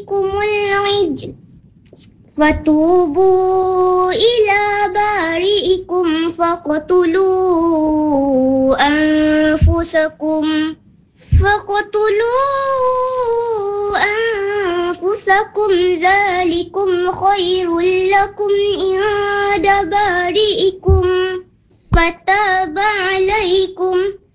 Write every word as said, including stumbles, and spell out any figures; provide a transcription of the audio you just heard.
عليكم العجل فتوبوا إلى بارئكم فاقتلوا أنفسكم فاقتلوا أنفسكم ذلكم خير لكم عند بارئكم فتاب عليكم